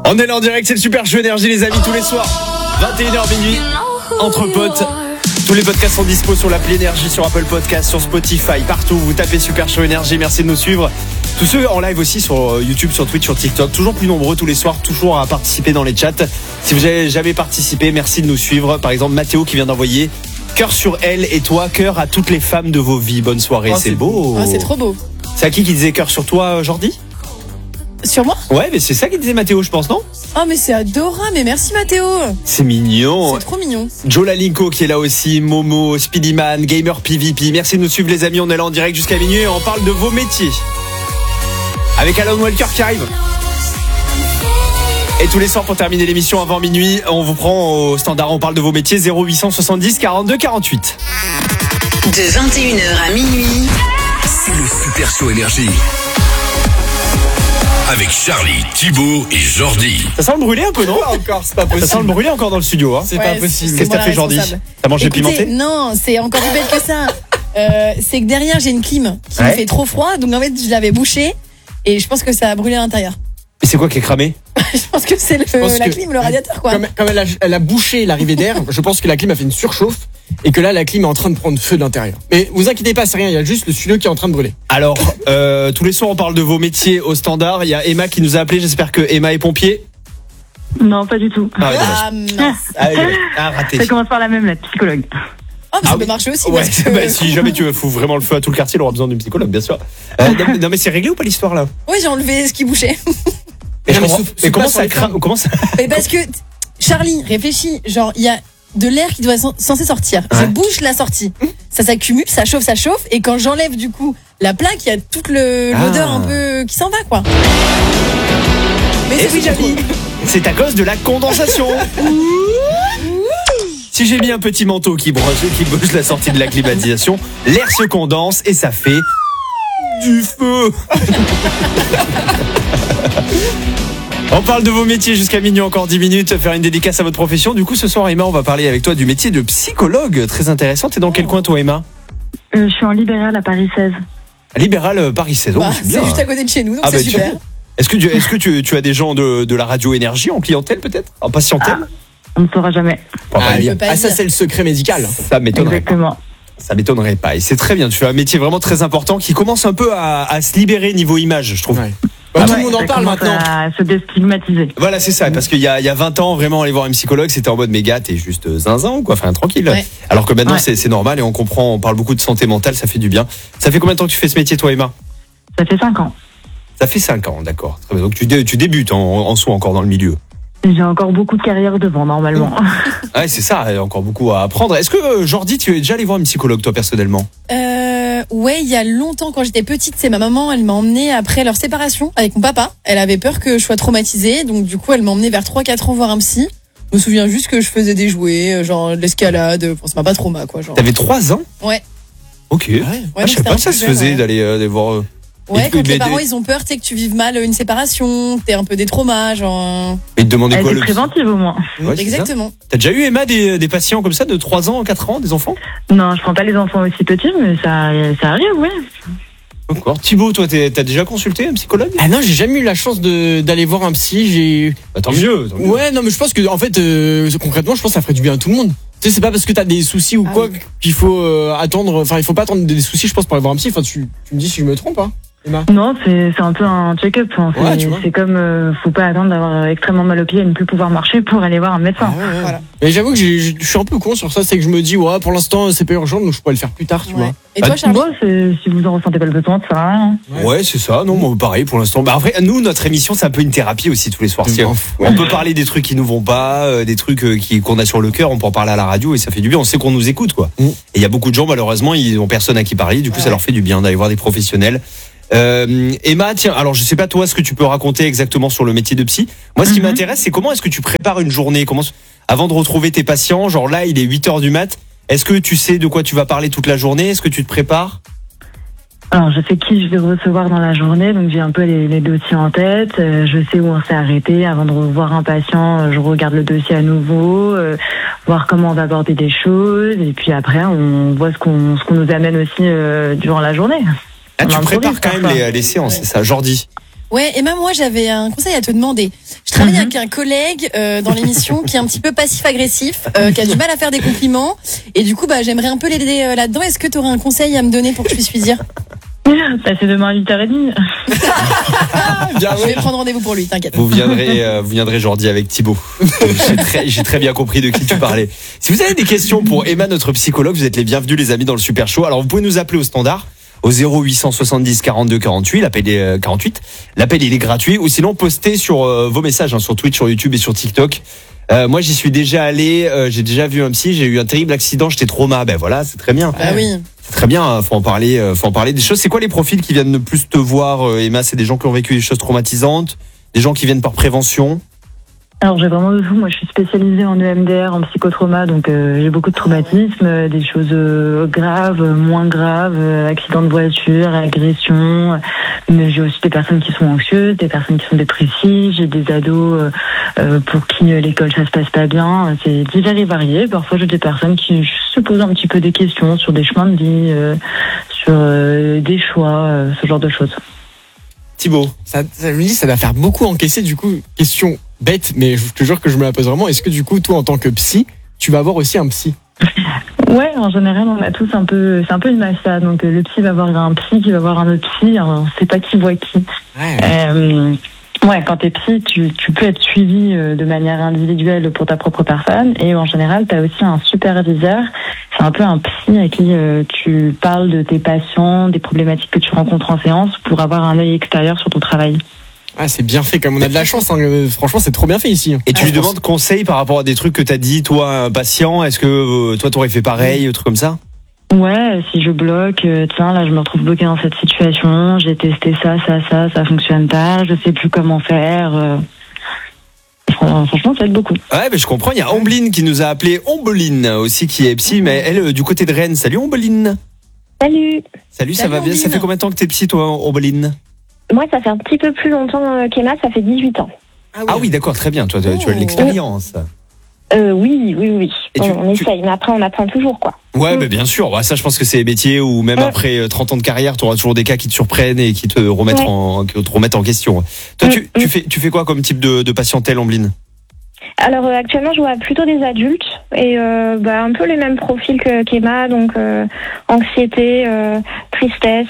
On est là en direct, c'est le Super Show Énergie les amis, tous les soirs 21h minuit, entre potes. Tous les podcasts sont dispo sur l'appli Énergie, sur Apple Podcasts, sur Spotify, partout. Vous tapez Super Show Énergie, merci de nous suivre. Tous ceux en live aussi sur YouTube, sur Twitch, sur TikTok, toujours plus nombreux tous les soirs, toujours à participer dans les chats. Si vous n'avez jamais participé, merci de nous suivre. Par exemple, Mathéo qui vient d'envoyer cœur sur elle et toi, cœur à toutes les femmes de vos vies. Bonne soirée, c'est beau. C'est trop beau. C'est à qui disait cœur sur toi, Jordi? Sur moi? Ouais, mais c'est ça qu'il disait Mathéo, je pense, non? Oh, mais c'est adorable, mais merci Mathéo. C'est mignon. C'est trop mignon. Joe Lalinko qui est là aussi, Momo, Speedyman, Gamer PvP. Merci de nous suivre les amis, on est là en direct jusqu'à minuit et on parle de vos métiers. Avec Alan Walker qui arrive. Et tous les soirs pour terminer l'émission avant minuit, on vous prend au standard, on parle de vos métiers 0870 42 48. De 21h à minuit, c'est le Super Show Énergie. Avec Charlie, Thibaut et Jordi. Ça sent le brûler un peu, non? Encore, c'est pas possible. Ça sent le brûler encore dans le studio, hein? C'est pas possible. Qu'est-ce que t'as fait, Jordi? T'as mangé pimenté? Non, c'est encore plus bête que ça. C'est que derrière, j'ai une clim qui me fait trop froid, donc en fait, je l'avais bouchée et je pense que ça a brûlé à l'intérieur. Et c'est quoi qui est cramé? Je pense que c'est la clim, le radiateur, quoi. Comme elle a bouché l'arrivée d'air, je pense que la clim a fait une surchauffe et que là, la clim est en train de prendre feu de l'intérieur. Mais vous inquiétez pas, c'est rien, il y a juste le studio qui est en train de brûler. Alors, tous les soirs, on parle de vos métiers au standard. Il y a Emma qui nous a appelé. J'espère que Emma est pompier. Non, pas du tout. Mince. Raté. Ça commence par la même lettre, psychologue. Oh, mais ça peut marcher aussi. Ouais, parce que... si jamais tu fous vraiment le feu à tout le quartier, il aura besoin d'une psychologue, bien sûr. Non, mais c'est réglé ou pas l'histoire là? Oui, j'ai enlevé ce qui bouchait. Mais comment ça crame? Mais parce que Charlie, réfléchis, genre il y a de l'air qui doit être censé sortir. Je bouge la sortie. Ça s'accumule, ça chauffe, et quand j'enlève du coup la plaque, il y a toute l'odeur un peu qui s'en va, quoi. Mais c'est Charlie. C'est à cause de la condensation. Si j'ai mis un petit manteau qui bouge la sortie de la climatisation, l'air se condense et ça fait du feu. On parle de vos métiers jusqu'à minuit, encore 10 minutes, faire une dédicace à votre profession. Du coup, ce soir, Emma, on va parler avec toi du métier de psychologue. Très intéressant. T'es dans quel coin, toi, Emma? Je suis en libéral à Paris 16. Libéral Paris 16. C'est juste à côté de chez nous, donc c'est super. Est-ce que tu as des gens de la radio Énergie en clientèle, peut-être? En patientèle? On ne saura jamais. Ça, c'est le secret médical. Ça m'étonnerait. Exactement. Ça m'étonnerait pas. Et c'est très bien. Tu fais un métier vraiment très important qui commence un peu à se libérer niveau image, je trouve. Ouais. Tout le monde en parle maintenant. À se déstigmatiser. Voilà, c'est ça. Parce qu'il y a 20 ans, vraiment, aller voir un psychologue, c'était en mode, mais gars, t'es juste zinzin, quoi. Enfin, tranquille. Ouais. Alors que maintenant, c'est normal et on comprend, on parle beaucoup de santé mentale, ça fait du bien. Ça fait combien de temps que tu fais ce métier, toi, Emma? Ça fait 5 ans. Ça fait 5 ans, d'accord. Donc tu débutes en soi encore dans le milieu. J'ai encore beaucoup de carrière devant, normalement. Ouais, c'est ça, il y a encore beaucoup à apprendre. Est-ce que, Jordi, tu es déjà allé voir une psychologue, toi, personnellement? Ouais, il y a longtemps, quand j'étais petite, c'est ma maman, elle m'a emmenée après leur séparation avec mon papa. Elle avait peur que je sois traumatisée, donc du coup, elle m'a emmenée vers 3-4 ans voir un psy. Je me souviens juste que je faisais des jouets, genre de l'escalade, bon, ça m'a pas trauma, quoi. Genre. T'avais 3 ans? Ouais. Ok. Je savais pas que ça se faisait d'aller voir... Ouais, quand les parents ils ont peur, que tu vives mal une séparation, que t'aies un peu des traumas, genre. Et te demander quoi? Elle est préventive au moins. Ouais, exactement. T'as déjà eu, Emma, des patients comme ça de 3 ans, 4 ans, des enfants? Non, je prends pas les enfants aussi petits, mais ça arrive, ouais. D'accord. Thibaut, toi, t'as déjà consulté un psychologue? Ah non, j'ai jamais eu la chance d'aller voir un psy. Tant mieux. Ouais, non, mais je pense que en fait, concrètement, je pense que ça ferait du bien à tout le monde. Tu sais, c'est pas parce que t'as des soucis ou quoi qu'il faut attendre. Enfin, il faut pas attendre des soucis, je pense, pour aller voir un psy. Enfin, tu me dis si je me trompe, hein? Non, c'est un peu un check-up. C'est comme faut pas attendre d'avoir extrêmement mal au pied et ne plus pouvoir marcher pour aller voir un médecin. Voilà. Mais j'avoue que je suis un peu con sur ça, c'est que je me dis pour l'instant c'est pas urgent, donc je pourrais le faire plus tard, tu vois. Et toi, Charlie? Si vous en ressentez pas le besoin, ça sert à rien. Ouais, c'est ça. Non, moi, pareil pour l'instant. Bah après, nous, notre émission, c'est un peu une thérapie aussi tous les soirs. On peut parler des trucs qui nous vont pas, des trucs qu'on a sur le cœur. On peut en parler à la radio et ça fait du bien. On sait qu'on nous écoute, quoi. Et il y a beaucoup de gens, malheureusement, ils ont personne à qui parler. Du coup, ça leur fait du bien d'aller voir des professionnels. Emma, tiens, alors je sais pas toi ce que tu peux raconter exactement sur le métier de psy. Moi, ce qui m'intéresse, c'est comment est-ce que tu prépares une journée, avant de retrouver tes patients. Genre là, il est 8h du mat. Est-ce que tu sais de quoi tu vas parler toute la journée? Est-ce que tu te prépares? Alors, je sais qui je vais recevoir dans la journée, donc j'ai un peu les dossiers en tête. Je sais où on s'est arrêté. Avant de revoir un patient, je regarde le dossier à nouveau, voir comment on va aborder des choses, et puis après, on voit ce qu'on nous amène aussi durant la journée. Ah, tu prépares quand même les séances, c'est ça, Jordi? Ouais, Emma, moi j'avais un conseil à te demander. Je travaille avec un collègue dans l'émission qui est un petit peu passif-agressif, qui a du mal à faire des compliments. Et du coup, j'aimerais un peu l'aider là-dedans. Est-ce que tu aurais un conseil à me donner pour que je puisse lui dire? C'est demain à 8h30. Je vais prendre rendez-vous pour lui, t'inquiète. Vous viendrez Jordi avec Thibaut. J'ai très bien compris de qui tu parlais. Si vous avez des questions pour Emma, notre psychologue, vous êtes les bienvenus les amis dans le Super Show. Alors vous pouvez nous appeler au standard au 0870 42 48. L'appel est 48. L'appel il est gratuit ou sinon postez sur vos messages sur Twitch, sur YouTube et sur TikTok. Moi j'y suis déjà allé, j'ai déjà vu un psy, j'ai eu un terrible accident, j'étais trauma. Ben voilà, c'est très bien. Ah oui. C'est très bien, faut en parler des choses. C'est quoi les profils qui viennent le plus te voir, Emma? C'est des gens qui ont vécu des choses traumatisantes, des gens qui viennent par prévention? Alors j'ai vraiment de tout. Moi je suis spécialisée en EMDR, en psychotrauma, donc j'ai beaucoup de traumatismes, des choses graves, moins graves, accidents de voiture, agressions. Mais j'ai aussi des personnes qui sont anxieuses, des personnes qui sont dépressives, j'ai des ados pour qui l'école ça se passe pas bien. C'est divers et varié. Parfois j'ai des personnes qui se posent un petit peu des questions sur des chemins de vie, sur des choix, ce genre de choses. Thibaut, Ça me dit, ça va faire beaucoup encaisser, du coup, question bête, mais je te jure que je me la pose vraiment. Est-ce que du coup, toi, en tant que psy, tu vas avoir aussi un psy? Ouais, en général, on a tous c'est un peu une massa. Donc le psy va voir un psy qui va voir un autre psy. Alors, on sait pas qui voit qui. Ouais, quand t'es psy, tu peux être suivi de manière individuelle pour ta propre personne. Et en général, t'as aussi un superviseur. C'est un peu un psy à qui tu parles de tes patients, des problématiques que tu rencontres en séance pour avoir un œil extérieur sur ton travail. Ah, c'est bien fait, comme on a de la chance, hein. Franchement, c'est trop bien fait ici. et tu lui demandes conseil par rapport à des trucs que t'as dit, toi, un patient. Est-ce que toi, t'aurais fait pareil, un truc comme ça? Ouais, si je bloque, tiens, là, je me retrouve bloquée dans cette situation, j'ai testé ça fonctionne pas, je sais plus comment faire. Franchement, ça aide beaucoup. Ouais, mais je comprends. Il y a Ombeline qui nous a appelé, Ombeline aussi, qui est psy, mais elle, du côté de Rennes. Salut, Ombeline. Salut. Salut, ça Salut, va bien? Ça Ombeline. fait combien de temps que t'es psy, toi, Ombeline? Moi, ça fait un petit peu plus longtemps qu'Emma, ça fait 18 ans. Ah oui, d'accord, très bien. Toi, tu as de l'expérience. Oui. Et On essaye, mais après, on apprend toujours, quoi. Ouais, mais bien sûr. Ouais, ça, je pense que c'est les métiers où même après 30 ans de carrière, tu auras toujours des cas qui te surprennent et qui te remettent, en question. Toi, tu fais quoi comme type de patientèle, Ombeline? Alors, actuellement, je vois plutôt des adultes et un peu les mêmes profils qu'Emma, donc anxiété, tristesse,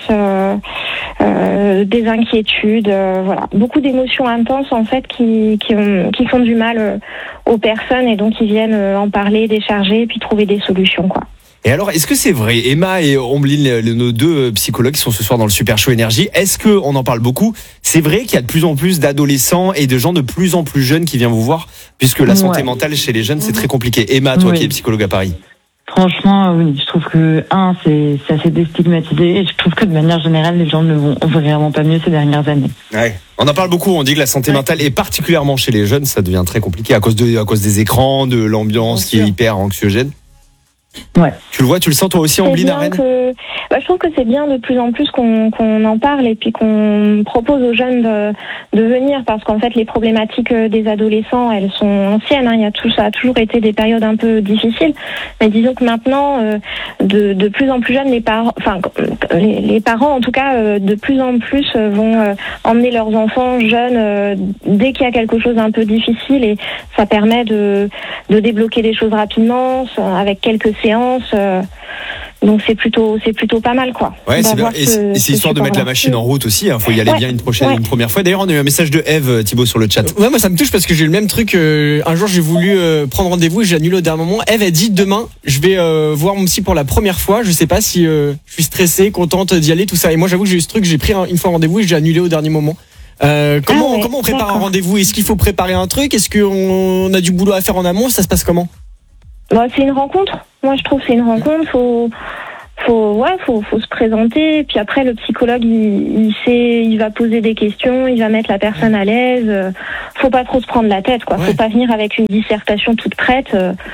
des inquiétudes, voilà. Beaucoup d'émotions intenses, en fait, qui font du mal aux personnes et donc ils viennent en parler, décharger et puis trouver des solutions, quoi. Et alors, est-ce que c'est vrai, Emma et Ombeline, nos deux psychologues qui sont ce soir dans le Super Show Énergie, est-ce que on en parle beaucoup? C'est vrai qu'il y a de plus en plus d'adolescents et de gens de plus en plus jeunes qui viennent vous voir, puisque la santé mentale chez les jeunes, c'est très compliqué. Emma, toi qui es psychologue à Paris. Franchement, oui, je trouve que c'est assez déstigmatisé et je trouve que de manière générale, les gens ne vont vraiment pas mieux ces dernières années. Ouais. On en parle beaucoup, on dit que la santé mentale, et particulièrement chez les jeunes, ça devient très compliqué à cause des écrans, de l'ambiance qui est hyper anxiogène. Ouais. Tu le vois, tu le sens toi aussi, Ombeline, à Rennes? Je trouve que c'est bien de plus en plus qu'on en parle et puis qu'on propose aux jeunes de venir, parce qu'en fait les problématiques des adolescents, elles sont anciennes, hein. Ça a toujours été des périodes un peu difficiles, mais disons que maintenant de plus en plus jeunes, les parents en tout cas de plus en plus vont emmener leurs enfants jeunes dès qu'il y a quelque chose d'un peu difficile, et ça permet de débloquer les choses rapidement avec quelques séances. Donc c'est plutôt pas mal, quoi. Ouais, c'est bien. Et c'est histoire de mettre la machine en route aussi. Faut y aller bien une première fois. D'ailleurs, on a eu un message de Eve, Thibaut, sur le chat. Ouais, moi ça me touche parce que j'ai eu le même truc. Un jour j'ai voulu prendre rendez-vous et j'ai annulé au dernier moment. Eve a dit demain je vais voir mon psy pour la première fois. Je sais pas si je suis stressée, contente d'y aller, tout ça. Et moi j'avoue que j'ai eu ce truc, j'ai pris une fois rendez-vous et j'ai annulé au dernier moment. Comment on prépare un rendez-vous? Est-ce qu'il faut préparer un truc? Est-ce qu'on a du boulot à faire en amont? Ça se passe comment? C'est une rencontre. Moi, je trouve que c'est une rencontre. Faut se présenter. Puis après, le psychologue, il va poser des questions, il va mettre la personne à l'aise. Faut pas trop se prendre la tête, quoi. Faut pas venir avec une dissertation toute prête.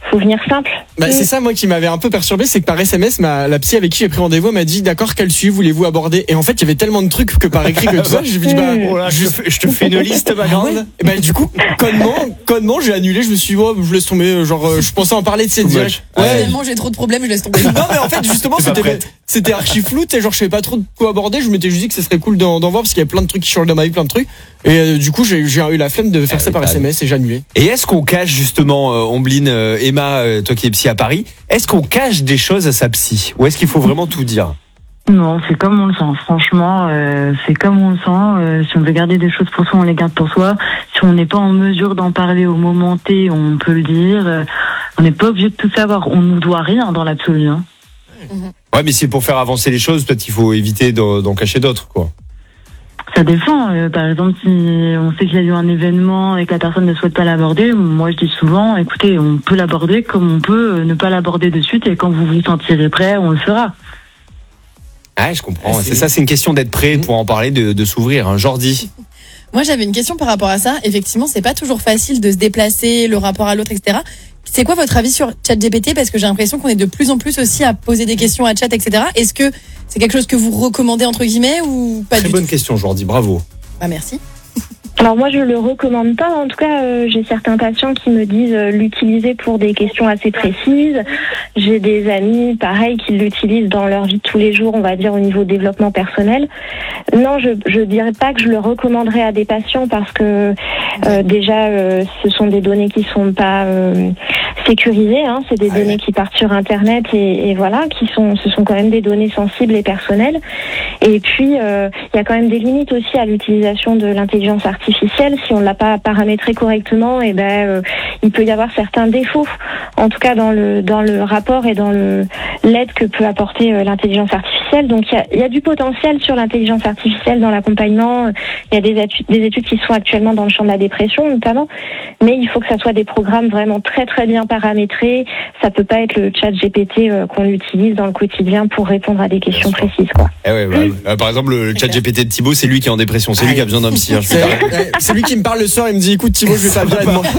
faut venir simple. C'est ça, moi, qui m'avait un peu perturbé, c'est que par SMS, la psy avec qui j'ai pris rendez-vous m'a dit, d'accord, quel sujet voulez-vous aborder? Et en fait, il y avait tellement de trucs que par écrit que tout ça, je me suis dit, je te fais une liste, ma grande. Et du coup, connement, j'ai annulé, je me suis dit, je laisse tomber, je pensais en parler de ces directs. Finalement, j'ai trop de problèmes, je laisse tomber. Non, mais en fait, justement, c'était archi flou, tu sais, genre, je savais pas trop de quoi aborder, je m'étais juste dit que ce serait cool d'en voir parce qu'il y avait plein de trucs qui changent dans ma vie, plein de trucs. Et du coup, j'ai eu la flemme de faire ça par SMS et j'ai annulé. Et est-ce qu'on cache justement, Ombline, Emma, toi qui es psy à Paris, est-ce qu'on cache des choses à sa psy? Ou est-ce qu'il faut vraiment tout dire? Non, c'est comme on le sent. Franchement, c'est comme on le sent. Si on veut garder des choses pour soi, on les garde pour soi. Si on n'est pas en mesure d'en parler au moment T, on peut le dire. On n'est pas obligé de tout savoir. On nous doit rien dans l'absolu. Hein. Ouais, mais c'est pour faire avancer les choses, peut-être qu'il faut éviter d'en cacher d'autres, quoi. Ça dépend. Par exemple, si on sait qu'il y a eu un événement et que la personne ne souhaite pas l'aborder, moi je dis souvent, écoutez, on peut l'aborder comme on peut ne pas l'aborder de suite et quand vous vous sentirez prêt, on le fera. Ah, je comprends. C'est ça, c'est une question d'être prêt pour en parler, de s'ouvrir. Hein. Jordi. Moi, j'avais une question par rapport à ça. Effectivement, c'est pas toujours facile de se déplacer, le rapport à l'autre, etc. C'est quoi votre avis sur ChatGPT? Parce que j'ai l'impression qu'on est de plus en plus aussi à poser des questions à chat, etc. Est-ce que c'est quelque chose que vous recommandez, entre guillemets, ou pas? Très bonne question, Jordi. Bravo. Bah, merci. Alors moi je le recommande pas, en tout cas j'ai certains patients qui me disent l'utiliser pour des questions assez précises. J'ai des amis pareil qui l'utilisent dans leur vie de tous les jours, on va dire au niveau développement personnel. Non, je dirais pas que je le recommanderais à des patients parce que déjà ce sont des données qui sont pas sécurisées, hein, c'est des données qui partent sur internet et voilà, ce sont quand même des données sensibles et personnelles. Et puis il y a quand même des limites aussi à l'utilisation de l'intelligence artificielle. Si on ne l'a pas paramétré correctement, et il peut y avoir certains défauts, en tout cas dans le rapport et dans l'aide que peut apporter l'intelligence artificielle. Donc il y a du potentiel sur l'intelligence artificielle dans l'accompagnement. Il y a des études qui sont actuellement dans le champ de la dépression notamment, mais il faut que ça soit des programmes vraiment très très bien paramétrés. Ça peut pas être le chat GPT qu'on utilise dans le quotidien pour répondre à des questions précises, quoi. Par exemple, le chat GPT de Thibaut, c'est lui qui est en dépression, c'est lui qui a besoin d'un psy. Hein, c'est lui qui me parle le soir, il me dit écoute Thibaut, je vais pas bien demain.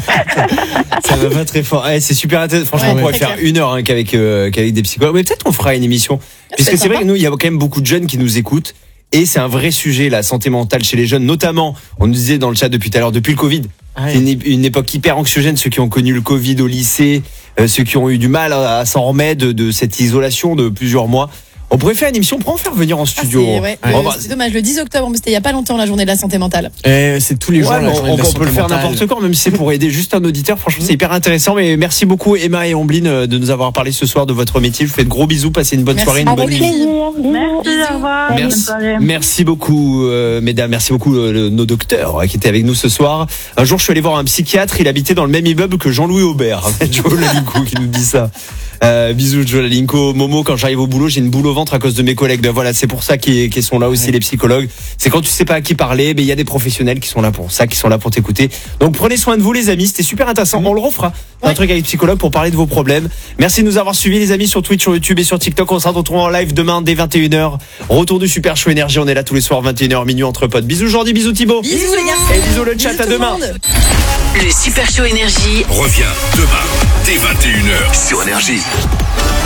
Ça va pas très fort. C'est super intéressant. Franchement, on pourrait faire 1 heure hein, qu'avec des psychologues. Mais peut-être on fera une émission. Puisque c'est vrai que nous, il y a quand même beaucoup de jeunes qui nous écoutent. Et c'est un vrai sujet, la santé mentale chez les jeunes. Notamment, on nous disait dans le chat depuis tout à l'heure, depuis le Covid. C'est une époque hyper anxiogène. Ceux qui ont connu le Covid au lycée, ceux qui ont eu du mal à s'en remettre de cette isolation de plusieurs mois. On pourrait faire une émission, on pourrait en faire venir en studio. C'est dommage, le 10 octobre, c'était il y a pas longtemps la journée de la santé mentale. C'est tous les jours. On peut le faire n'importe quand, même si c'est pour aider juste un auditeur. Franchement, c'est hyper intéressant. Mais merci beaucoup Emma et Ombline de nous avoir parlé ce soir de votre métier. Je vous fais de gros bisous, passez une bonne soirée, une bonne nuit. Merci, au revoir. Merci beaucoup mesdames, merci beaucoup nos docteurs qui étaient avec nous ce soir. Un jour, je suis allé voir un psychiatre, il habitait dans le même immeuble que Jean-Louis Aubert. Joe Lalinko qui nous dit ça. Bisous Joe Lalinko. Momo, quand j'arrive au boulot, j'ai une boule au ventre à cause de mes collègues. Voilà, c'est pour ça qu'ils sont là aussi les psychologues. C'est quand tu sais pas à qui parler, mais il y a des professionnels qui sont là pour ça, qui sont là pour t'écouter. Donc prenez soin de vous les amis, c'était super intéressant. On le refera. Un truc avec psychologue pour parler de vos problèmes. Merci de nous avoir suivis les amis sur Twitch, sur YouTube et sur TikTok. On se retrouve en live demain dès 21h. Retour du Super Show Énergie, on est là tous les soirs 21h minuit entre potes. Bisous Jordi, bisous Thibaut. Bisous les gars. Et bisous le chat, à demain. Le Super Show Énergie revient demain dès 21h sur Énergie.